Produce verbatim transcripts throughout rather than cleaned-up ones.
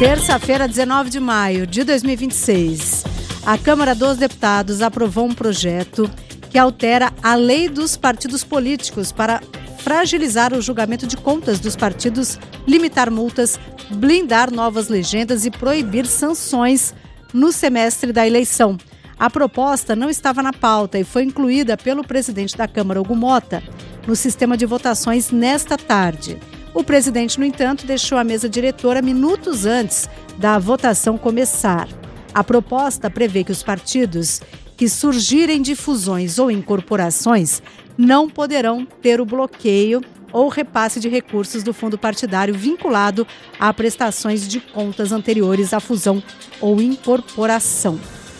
Terça-feira, dezenove de maio de dois mil e vinte e seis, a Câmara dos Deputados aprovou um projeto que altera a lei dos partidos políticos para fragilizar o julgamento de contas dos partidos, limitar multas, blindar novas legendas e proibir sanções no semestre da eleição. A proposta não estava na pauta e foi incluída pelo presidente da Câmara, Hugo Mota, no sistema de votações nesta tarde. O presidente, no entanto, deixou a mesa diretora minutos antes da votação começar. A proposta prevê que os partidos que surgirem de fusões ou incorporações não poderão ter o bloqueio ou repasse de recursos do fundo partidário vinculado a prestações de contas anteriores à fusão ou incorporação.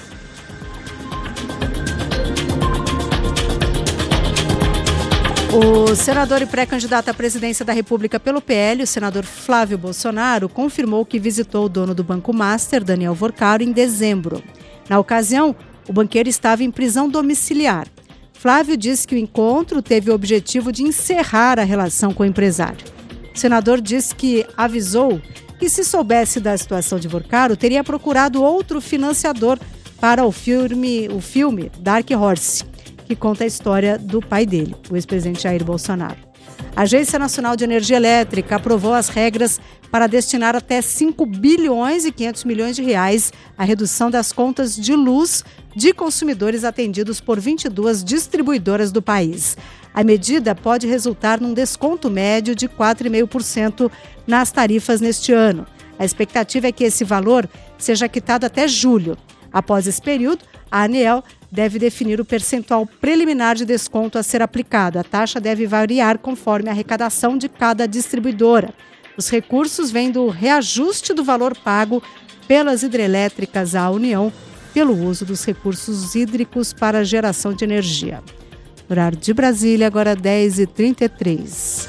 O senador e pré-candidato à presidência da República pelo P L, o senador Flávio Bolsonaro, confirmou que visitou o dono do Banco Master, Daniel Vorcaro, em dezembro. Na ocasião, o banqueiro estava em prisão domiciliar. Flávio disse que o encontro teve o objetivo de encerrar a relação com o empresário. O senador disse que avisou que, se soubesse da situação de Vorcaro, teria procurado outro financiador para o filme, o filme Dark Horse, que conta a história do pai dele, o ex-presidente Jair Bolsonaro. A Agência Nacional de Energia Elétrica aprovou as regras para destinar até cinco bilhões e quinhentos milhões de reais à redução das contas de luz de consumidores atendidos por vinte e duas distribuidoras do país. A medida pode resultar num desconto médio de quatro vírgula cinco por cento nas tarifas neste ano. A expectativa é que esse valor seja quitado até julho. Após esse período, a ANEEL deve definir o percentual preliminar de desconto a ser aplicado. A taxa deve variar conforme a arrecadação de cada distribuidora. Os recursos vêm do reajuste do valor pago pelas hidrelétricas à União pelo uso dos recursos hídricos para a geração de energia. Horário de Brasília, agora dez e trinta e três.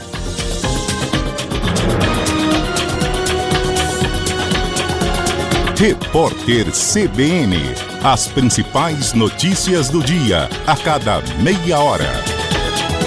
Repórter C B N. As principais notícias do dia, a cada meia hora.